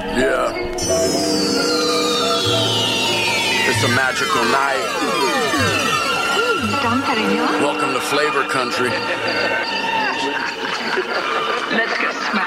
Yeah. It's a magical night. Welcome to Flavor Country. Let's go.